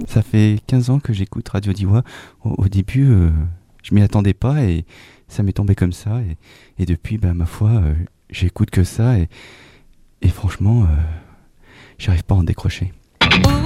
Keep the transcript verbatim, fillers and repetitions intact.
Ça fait quinze ans que j'écoute Radio Diwa. Au, au début, euh, je m'y attendais pas et ça m'est tombé comme ça. Et, et depuis, bah, ma foi, euh, j'écoute que ça et, et franchement, euh, j'arrive pas à en décrocher.